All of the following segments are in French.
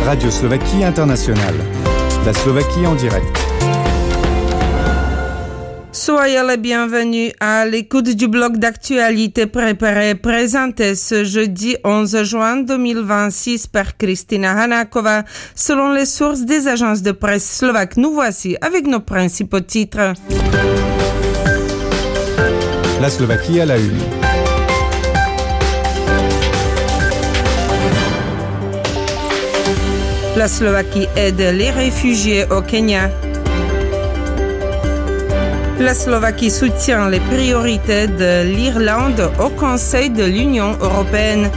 Radio Slovaquie Internationale. La Slovaquie en direct. Soyez les bienvenus à l'écoute du bloc d'actualité préparé et présenté ce jeudi 11 juin 2026 par Kristina Hanáková. Selon les sources des agences de presse slovaques, nous voici avec nos principaux titres. La Slovaquie à la une. La Slovaquie aide les réfugiés au Kenya. La Slovaquie soutient les priorités de l'Irlande au Conseil de l'Union européenne.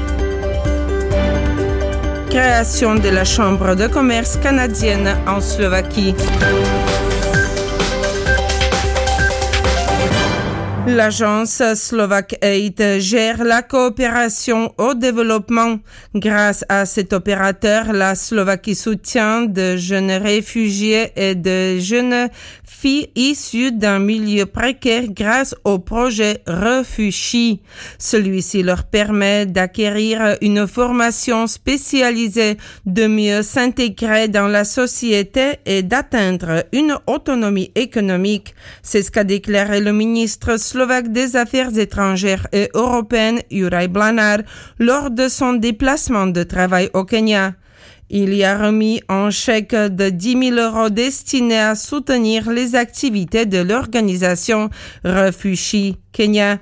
Création de la Chambre de commerce canadienne en Slovaquie. L'agence Slovak Aid gère la coopération au développement. Grâce à cet opérateur, la Slovaquie soutient de jeunes réfugiés et de jeunes filles issues d'un milieu précaire grâce au projet Refushi. Celui-ci leur permet d'acquérir une formation spécialisée, de mieux s'intégrer dans la société et d'atteindre une autonomie économique. C'est ce qu'a déclaré le ministre slovaque des Affaires étrangères et européennes, Juraj Blanár, lors de son déplacement de travail au Kenya. Il y a remis un chèque de 10 000 euros destiné à soutenir les activités de l'organisation Refushi Kenya.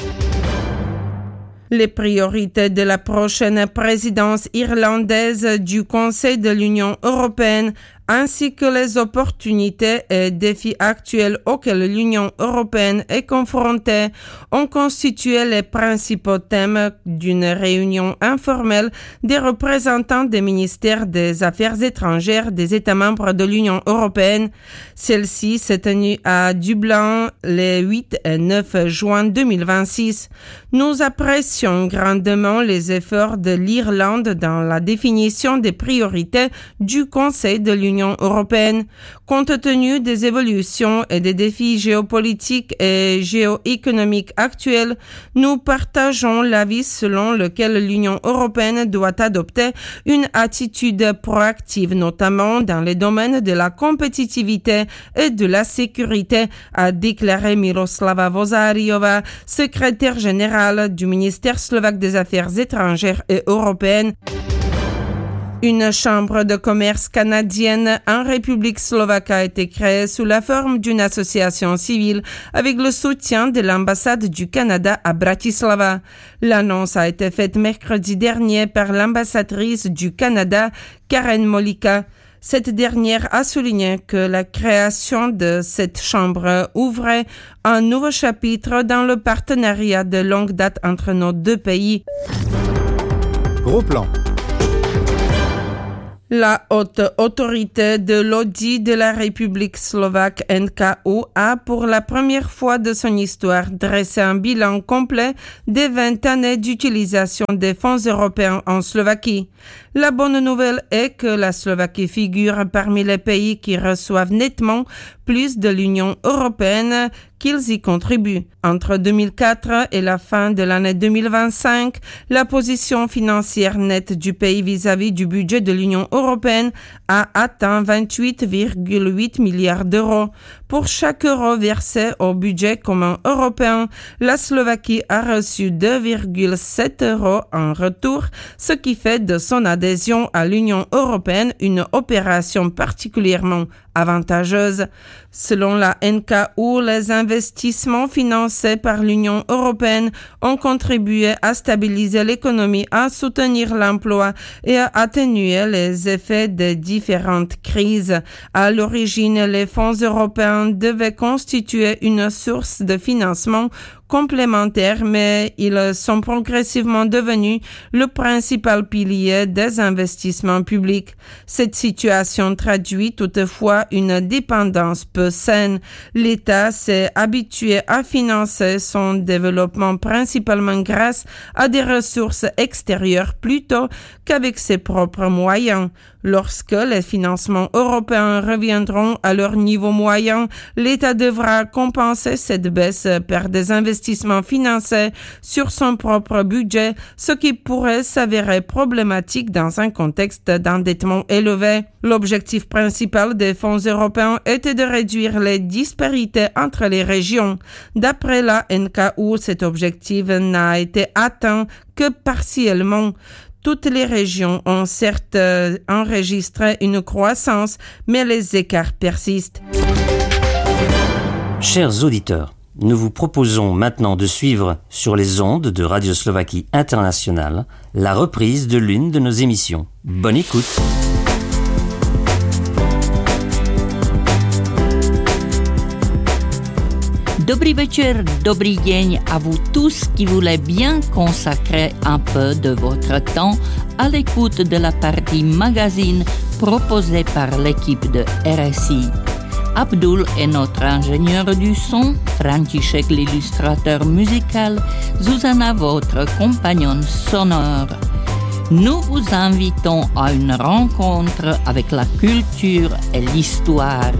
Les priorités de la prochaine présidence irlandaise du Conseil de l'Union européenne ainsi que les opportunités et défis actuels auxquels l'Union européenne est confrontée ont constitué les principaux thèmes d'une réunion informelle des représentants des ministères des Affaires étrangères des États membres de l'Union européenne. Celle-ci s'est tenue à Dublin les 8 et 9 juin 2026. Nous apprécions grandement les efforts de l'Irlande dans la définition des priorités du Conseil de l'Union européenne. Compte tenu des évolutions et des défis géopolitiques et géoéconomiques actuels, nous partageons l'avis selon lequel l'Union européenne doit adopter une attitude proactive, notamment dans les domaines de la compétitivité et de la sécurité, a déclaré Miroslava Vozariová, secrétaire générale du ministère slovaque des Affaires étrangères et européennes. Une chambre de commerce canadienne en République slovaque a été créée sous la forme d'une association civile avec le soutien de l'ambassade du Canada à Bratislava. L'annonce a été faite mercredi dernier par l'ambassadrice du Canada, Karen Molika. Cette dernière a souligné que la création de cette chambre ouvrait un nouveau chapitre dans le partenariat de longue date entre nos deux pays. Gros plan. La haute autorité de l'audit de la République slovaque NKU a pour la première fois de son histoire dressé un bilan complet des 20 années d'utilisation des fonds européens en Slovaquie. La bonne nouvelle est que la Slovaquie figure parmi les pays qui reçoivent nettement plus de l'Union européenne qu'ils y contribuent. Entre 2004 et la fin de l'année 2025, la position financière nette du pays vis-à-vis du budget de l'Union européenne a atteint 28,8 milliards d'euros. Pour chaque euro versé au budget commun européen, la Slovaquie a reçu 2,7 euros en retour, ce qui fait de son adhésion à l'Union européenne une opération particulièrement avantageuse. Selon la NKU, les investissements financés par l'Union européenne ont contribué à stabiliser l'économie, à soutenir l'emploi et à atténuer les effets des différentes crises. À l'origine, les fonds européens devaient constituer une source de financement complémentaires, mais ils sont progressivement devenus le principal pilier des investissements publics. Cette situation traduit toutefois une dépendance peu saine. L'État s'est habitué à financer son développement principalement grâce à des ressources extérieures plutôt qu'avec ses propres moyens. Lorsque les financements européens reviendront à leur niveau moyen, l'État devra compenser cette baisse par des investissements financés sur son propre budget, ce qui pourrait s'avérer problématique dans un contexte d'endettement élevé. L'objectif principal des fonds européens était de réduire les disparités entre les régions. D'après la NKU, cet objectif n'a été atteint que partiellement. Toutes les régions ont certes enregistré une croissance, mais les écarts persistent. Chers auditeurs, nous vous proposons maintenant de suivre sur les ondes de Radio Slovaquie Internationale la reprise de l'une de nos émissions. Bonne écoute! Dobrý večer, dobrý deň à vous tous qui voulez bien consacrer un peu de votre temps à l'écoute de la partie magazine proposée par l'équipe de RSI. Abdul est notre ingénieur du son, František l'illustrateur musical, Zuzana votre compagnonne sonore. Nous vous invitons à une rencontre avec la culture et l'histoire.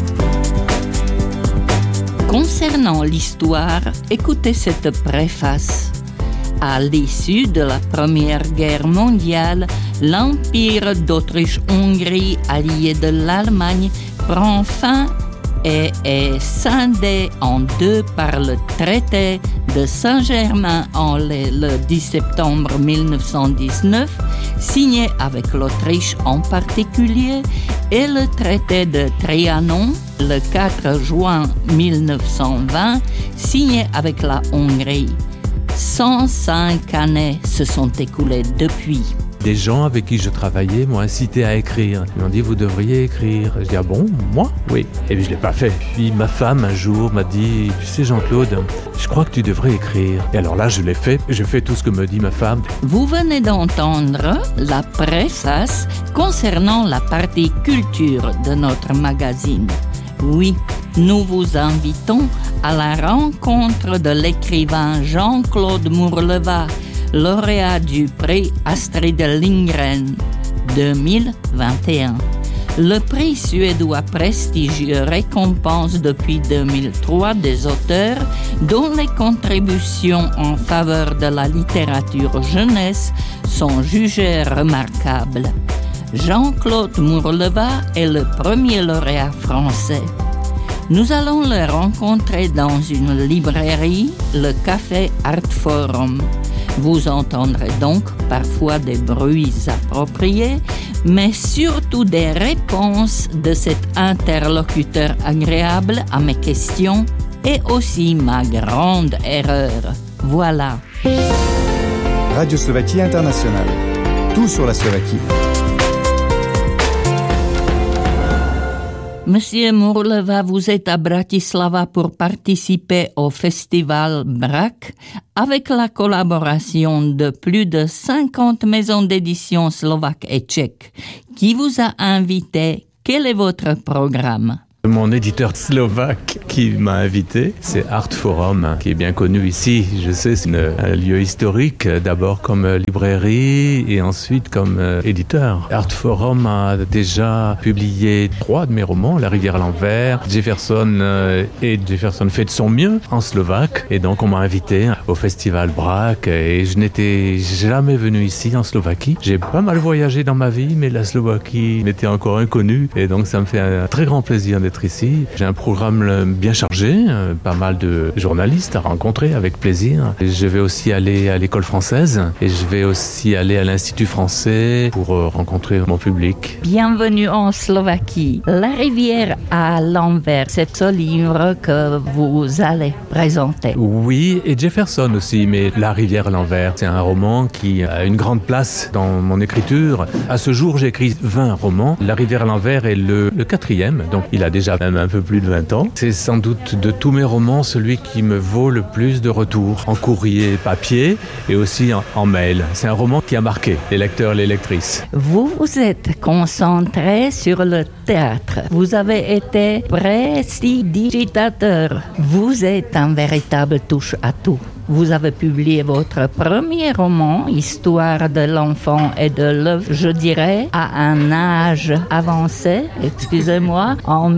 Concernant l'histoire, écoutez cette préface. À l'issue de la Première Guerre mondiale, l'Empire d'Autriche-Hongrie, allié de l'Allemagne, prend fin et est scindé en deux par le traité de Saint-Germain-en-Laye le 10 septembre 1919, signé avec l'Autriche en particulier, et le traité de Trianon le 4 juin 1920, signé avec la Hongrie. 105 années se sont écoulées depuis. Des gens avec qui je travaillais m'ont incité à écrire. Ils m'ont dit, vous devriez écrire. Je dis, ah bon, moi? Oui. Et puis je ne l'ai pas fait. Puis ma femme, un jour, m'a dit, tu sais Jean-Claude, je crois que tu devrais écrire. Et alors là, je l'ai fait. Je fais tout ce que me dit ma femme. Vous venez d'entendre la préface concernant la partie culture de notre magazine. Oui, nous vous invitons à la rencontre de l'écrivain Jean-Claude Mourleva, lauréat du prix Astrid Lindgren 2021. Le prix suédois prestigieux récompense depuis 2003 des auteurs dont les contributions en faveur de la littérature jeunesse sont jugées remarquables. Jean-Claude Mourleva est le premier lauréat français. Nous allons le rencontrer dans une librairie, le Café Art Forum. Vous entendrez donc parfois des bruits appropriés, mais surtout des réponses de cet interlocuteur agréable à mes questions et aussi ma grande erreur. Voilà. Radio Slovaquie Internationale. Tout sur la Slovaquie. Monsieur Mourleva, vous êtes à Bratislava pour participer au festival BRAC avec la collaboration de plus de 50 maisons d'édition slovaques et tchèques. Qui vous a invité? Quel est votre programme? Mon éditeur slovaque qui m'a invité, c'est Art Forum, qui est bien connu ici. Je sais, c'est un lieu historique, d'abord comme librairie et ensuite comme éditeur. Art Forum a déjà publié 3 de mes romans, La rivière à l'envers, Jefferson et Jefferson fait de son mieux en slovaque. Et donc on m'a invité au festival BRAC et je n'étais jamais venu ici en Slovaquie. J'ai pas mal voyagé dans ma vie, mais la Slovaquie m'était encore inconnue et donc ça me fait un très grand plaisir d'être ici. J'ai un programme bien chargé, pas mal de journalistes à rencontrer avec plaisir. Et je vais aussi aller à l'école française et je vais aussi aller à l'Institut français pour rencontrer mon public. Bienvenue en Slovaquie. La rivière à l'envers, c'est ce livre que vous allez présenter. Oui, et Jefferson aussi, mais La rivière à l'envers, c'est un roman qui a une grande place dans mon écriture. À ce jour, j'ai écrit 20 romans. La rivière à l'envers est le 4e, donc il a déjà même un peu plus de 20 ans. C'est sans doute de tous mes romans celui qui me vaut le plus de retours en courrier papier et aussi en mail. C'est un roman qui a marqué les lecteurs et les lectrices. Vous vous êtes concentré sur le théâtre. Vous avez été prestidigitateur. Vous êtes un véritable touche-à-tout. vous avez publié votre premier roman, Histoire de l'enfant et de l'œuvre, je dirais, à un âge avancé, excusez-moi, en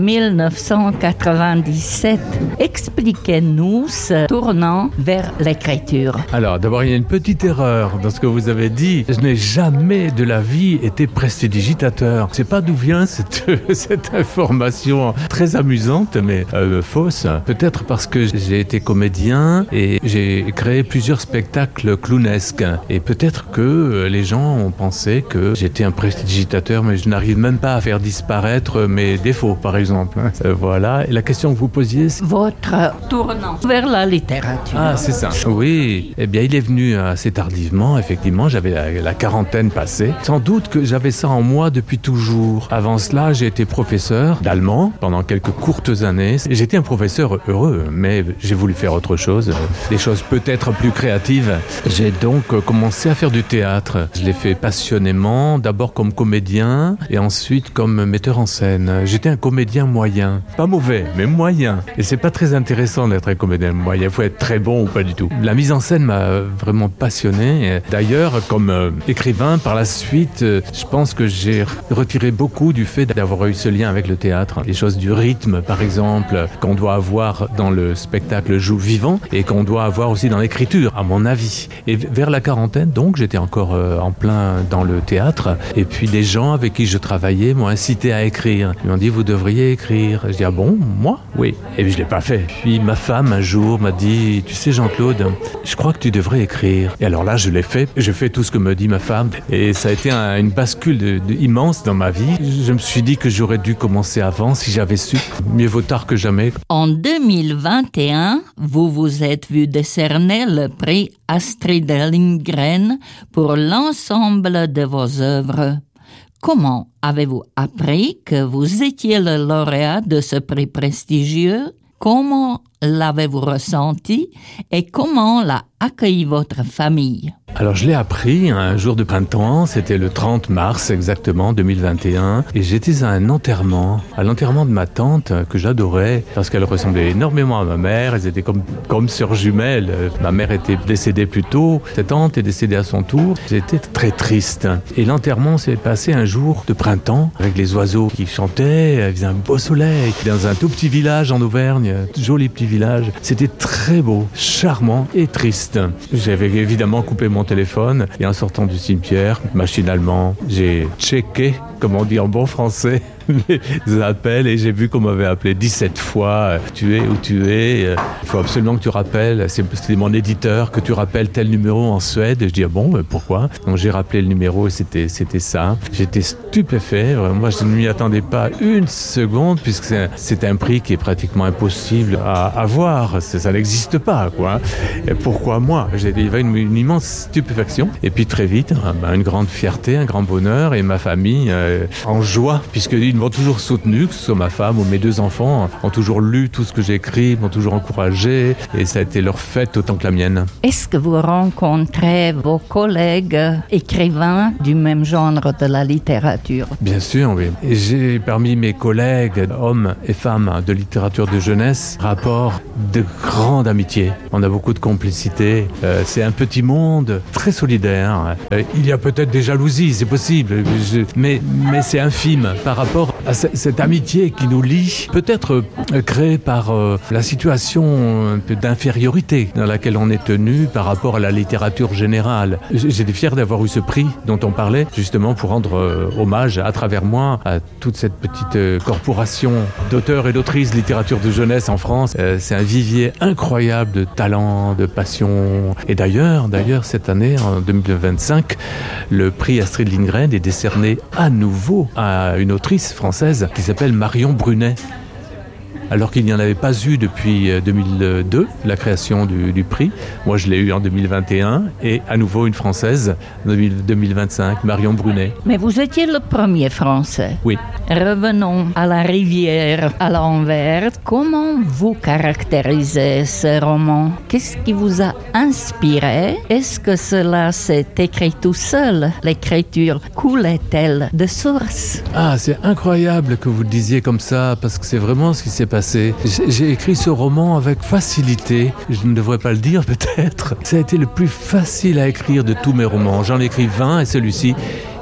1997. Expliquez-nous ce tournant vers l'écriture. Alors, d'abord, il y a une petite erreur dans ce que vous avez dit. Je n'ai jamais de la vie été prestidigitateur. Je ne sais pas d'où vient cette information très amusante, mais fausse. Peut-être parce que j'ai été comédien et j'ai créé plusieurs spectacles clownesques. Et peut-être que les gens ont pensé que j'étais un prestidigitateur, mais je n'arrive même pas à faire disparaître mes défauts, par exemple. Voilà. Et la question que vous posiez, c'est... Votre tournant vers la littérature. Ah, c'est ça. Oui. Eh bien, il est venu assez tardivement, effectivement. J'avais la quarantaine passée. Sans doute que j'avais ça en moi depuis toujours. Avant cela, j'ai été professeur d'allemand pendant quelques courtes années. J'étais un professeur heureux, mais j'ai voulu faire autre chose, des choses peut-être plus créatives. J'ai donc commencé à faire du théâtre. Je l'ai fait passionnément, d'abord comme comédien et ensuite comme metteur en scène. J'étais un comédien moyen. Pas mauvais, mais moyen. Et c'est pas très intéressant d'être un comédien moyen. Il faut être très bon ou pas du tout. La mise en scène m'a vraiment passionné. D'ailleurs, comme écrivain, par la suite, je pense que j'ai retiré beaucoup du fait d'avoir eu ce lien avec le théâtre. Les choses du rythme, par exemple, qu'on doit avoir dans le spectacle Joue vivant et qu'on doit avoir aussi dans l'écriture, à mon avis. Et vers la quarantaine, donc, j'étais encore en plein dans le théâtre. Et puis, des gens avec qui je travaillais m'ont incité à écrire. Ils m'ont dit, vous devriez écrire. Je dis, ah bon, moi? Oui. Et puis, je l'ai pas fait. Puis, ma femme, un jour, m'a dit, tu sais, Jean-Claude, je crois que tu devrais écrire. Et alors là, je l'ai fait. Je fais tout ce que me dit ma femme. Et ça a été une bascule immense dans ma vie. Je me suis dit que j'aurais dû commencer avant si j'avais su. Mieux vaut tard que jamais. En 2021, vous vous êtes vu décerner le prix Astrid Lindgren pour l'ensemble de vos œuvres. Comment avez-vous appris que vous étiez le lauréat de ce prix prestigieux? Comment l'avez-vous ressenti et comment l'a accueilli votre famille? Alors je l'ai appris un jour de printemps, c'était le 30 mars exactement 2021 et j'étais à un enterrement, à l'enterrement de ma tante que j'adorais parce qu'elle ressemblait énormément à ma mère, elles étaient comme sœurs jumelles. Ma mère était décédée plus tôt, cette tante est décédée à son tour, j'étais très triste et l'enterrement s'est passé un jour de printemps avec les oiseaux qui chantaient, il faisait un beau soleil dans un tout petit village en Auvergne, joli petit village, c'était très beau, charmant et triste. J'avais évidemment coupé mon téléphone et en sortant du cimetière, machinalement, j'ai checké, comme on dit en bon français, les appels et j'ai vu qu'on m'avait appelé 17 fois, tu es où tu es, il faut absolument que tu rappelles, c'était mon éditeur, que tu rappelles tel numéro en Suède. Et je dis, ah bon, mais pourquoi? Donc j'ai rappelé le numéro et c'était ça. J'étais stupéfait, vraiment, je ne m'y attendais pas une seconde puisque c'est un prix qui est pratiquement impossible à avoir, ça n'existe pas, quoi. Et pourquoi moi? Il y avait une immense stupéfaction et puis très vite, une grande fierté, un grand bonheur et ma famille en joie puisqu'ils m'ont toujours soutenu, que ce soit ma femme ou mes deux enfants, ont toujours lu tout ce que j'ai écrit, m'ont toujours encouragé et ça a été leur fête autant que la mienne. Est-ce que vous rencontrez vos collègues écrivains du même genre de la littérature? Bien sûr, oui. Et j'ai parmi mes collègues, hommes et femmes de littérature de jeunesse, rapport de grande amitié. On a beaucoup de complicité. C'est un petit monde très solidaire. Il y a peut-être des jalousies, c'est possible, mais c'est infime par rapport à cette amitié qui nous lie, peut-être créée par la situation un peu d'infériorité dans laquelle on est tenu par rapport à la littérature générale. J'étais fier d'avoir eu ce prix dont on parlait, justement pour rendre hommage à travers moi à toute cette petite corporation d'auteurs et d'autrices littérature de jeunesse en France. C'est un vivier incroyable de talent, de passion. Et d'ailleurs, cette année, en 2025, le prix Astrid Lindgren est décerné à nouveau à une autrice française qui s'appelle Marion Brunet. Alors qu'il n'y en avait pas eu depuis 2002, la création du prix. Moi, je l'ai eu en 2021 et à nouveau une Française, 2025, Marion Brunet. Mais vous étiez le premier Français. Oui. Revenons à La rivière à l'envers. Comment vous caractérisez ce roman? Qu'est-ce qui vous a inspiré? Est-ce que cela s'est écrit tout seul? L'écriture coulait-elle de source? Ah, c'est incroyable que vous le disiez comme ça, parce que c'est vraiment ce qui s'est passé passé. J'ai écrit ce roman avec facilité. Je ne devrais pas le dire peut-être. Ça a été le plus facile à écrire de tous mes romans. J'en ai écrit 20 et celui-ci,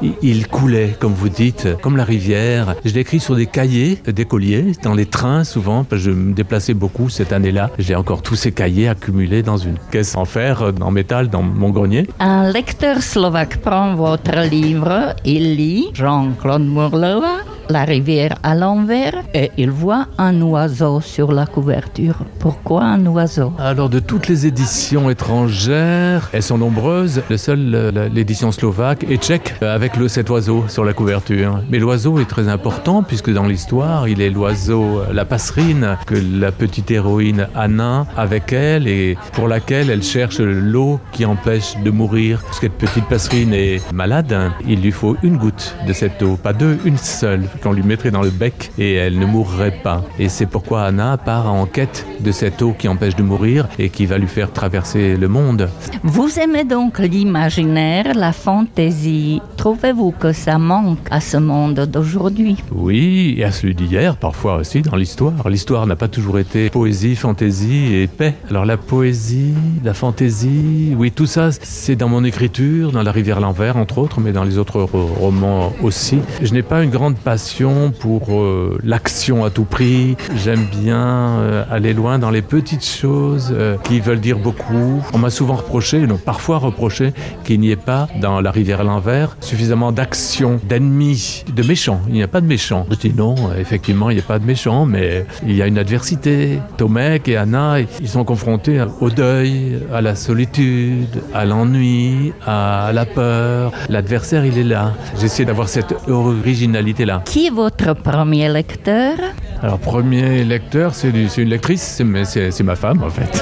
il coulait, comme vous dites, comme la rivière. Je l'ai écrit sur des cahiers d'écoliers, dans les trains souvent, parce que je me déplaçais beaucoup cette année-là. J'ai encore tous ces cahiers accumulés dans une caisse en fer, en métal, dans mon grenier. Un lecteur slovaque prend votre livre, il lit Jean-Claude Mourleva, La rivière à l'envers, et il voit un oiseau sur la couverture. Pourquoi un oiseau? Alors, de toutes les éditions étrangères, elles sont nombreuses. L'édition slovaque et tchèque, avec cet oiseau sur la couverture. Mais l'oiseau est très important, puisque dans l'histoire, il est l'oiseau, la passerine, que la petite héroïne Anna, avec elle, et pour laquelle elle cherche l'eau qui empêche de mourir. Parce que cette petite passerine est malade, il lui faut une goutte de cette eau, pas deux, une seule, qu'on lui mettrait dans le bec et elle ne mourrait pas. Et c'est pourquoi Anna part en quête de cette eau qui empêche de mourir et qui va lui faire traverser le monde. Vous aimez donc l'imaginaire, la fantaisie. Trouvez-vous que ça manque à ce monde d'aujourd'hui? Oui, et à celui d'hier, parfois aussi dans l'histoire. L'histoire n'a pas toujours été poésie, fantaisie et paix. Alors la poésie, la fantaisie, oui, tout ça, c'est dans mon écriture, dans La rivière à l'envers, entre autres, mais dans les autres romans aussi. Je n'ai pas une grande passion pour l'action à tout prix. J'aime bien aller loin dans les petites choses qui veulent dire beaucoup. On m'a souvent reproché, non, parfois reproché, qu'il n'y ait pas dans La rivière à l'envers suffisamment d'action, d'ennemis, de méchants. Il n'y a pas de méchants. Je dis non, effectivement, il n'y a pas de méchants, mais il y a une adversité. Tomek et Anna, ils sont confrontés au deuil, à la solitude, à l'ennui, à la peur. L'adversaire, il est là. J'essaie d'avoir cette originalité-là. Qui est votre premier lecteur? Alors, premier lecteur, c'est une lectrice, c'est ma femme, en fait,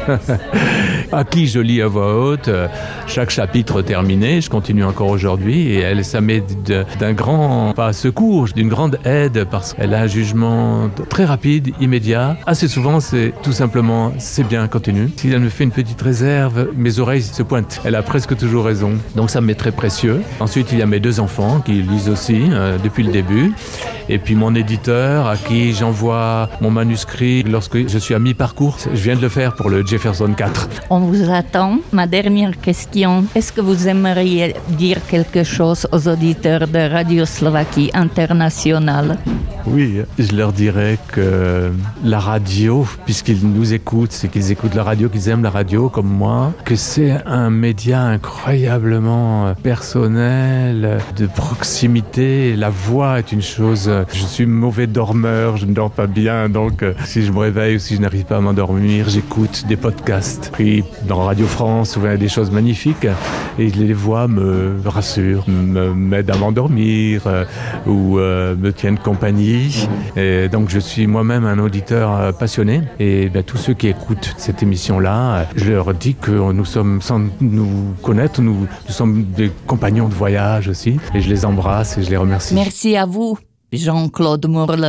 à qui je lis à voix haute chaque chapitre terminé. Je continue encore aujourd'hui et ça m'est d'un grand, pas secours, d'une grande aide parce qu'elle a un jugement très rapide, immédiat. Assez souvent, c'est tout simplement, c'est bien, continue. Si elle me fait une petite réserve, mes oreilles se pointent. Elle a presque toujours raison. Donc, ça m'est très précieux. Ensuite, il y a mes deux enfants qui lisent aussi depuis le début. Et puis, mon éditeur à qui j'envoie mon manuscrit lorsque je suis à mi-parcours. Je viens de le faire pour le Jefferson 4. On vous attend. Ma dernière question. Est-ce que vous aimeriez dire quelque chose aux auditeurs de Radio Slovaquie Internationale? Oui, je leur dirais que la radio, puisqu'ils nous écoutent, c'est qu'ils écoutent la radio, qu'ils aiment la radio comme moi, que c'est un média incroyablement personnel, de proximité. La voix est une chose. Je suis mauvais dormeur, je ne dors pas bien, donc si je me réveille ou si je n'arrive pas à m'endormir, j'écoute des podcasts pris dans Radio France où il y a des choses magnifiques et les voix me rassurent, m'aident à m'endormir ou me tiennent compagnie. Et donc je suis moi-même un auditeur passionné et tous ceux qui écoutent cette émission-là, je leur dis que nous sommes, sans nous connaître, nous sommes des compagnons de voyage aussi et je les embrasse et je les remercie. Merci à vous, Jean-Claude Mourleva.